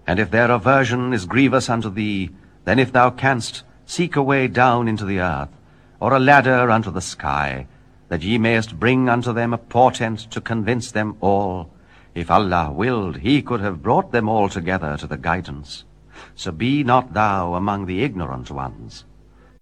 And if their aversion is grievous unto thee, then if thou canst, seek a way down into the earth, or a ladder unto the sky, that ye mayest bring unto them a portent to convince them all. If Allah willed, he could have brought them all together to the guidance. So be not thou among the ignorant ones.